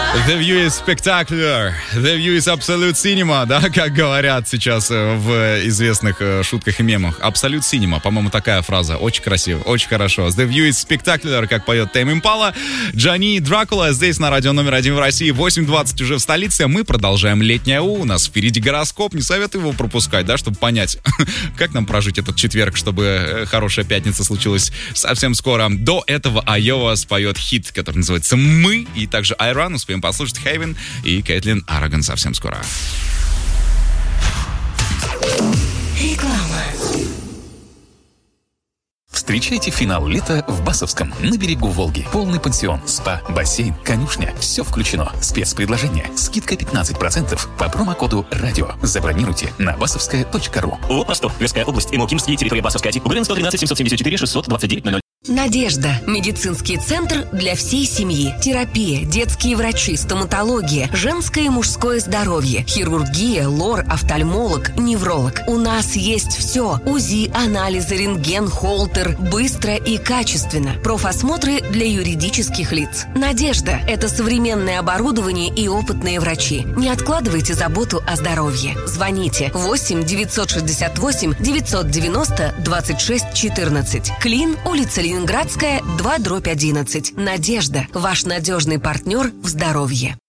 The View is spectacular. The View is absolute cinema, да, как говорят сейчас в известных шутках и мемах. Absolute cinema, по-моему, такая фраза. Очень красиво, очень хорошо. The View is spectacular, как поет Тейм Импала. Джани Дракула здесь на радио номер 1 в России. 8:20 уже в столице. Мы продолжаем летнее АУ. У нас впереди гороскоп. Не советую его пропускать, да, чтобы понять, как нам прожить этот четверг, чтобы хорошая пятница случилась совсем скоро. До этого Айова споет хит, который называется «Мы». И также Айран. Успеем послушать Хейвен и Кейтлин Араган совсем скоро. Реклама. Встречайте финал лета в Басовском, на берегу Волги. Полный пансион, спа, бассейн, конюшня. Все включено. Спецпредложение. Скидка 15% по промокоду «Радио». Забронируйте на басовская.ру. Ростов, Тверская область, Имокимский, территория Басовской АТИ. УГРН 113 774 629 00. Надежда. Медицинский центр для всей семьи. Терапия, детские врачи, стоматология, женское и мужское здоровье, хирургия, лор, офтальмолог, невролог. У нас есть все. УЗИ, анализы, рентген, холтер. Быстро и качественно. Профосмотры для юридических лиц. Надежда. Это современное оборудование и опытные врачи. Не откладывайте заботу о здоровье. Звоните 8 968 990 26 14. Клин, улица Ленинградская, 2/11. Надежда. Ваш надежный партнер в здоровье.